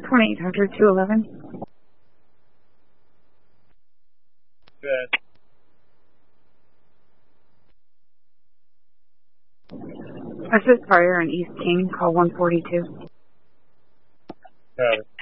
2800 211. Good. Assist fire in East King, call 142. Got it.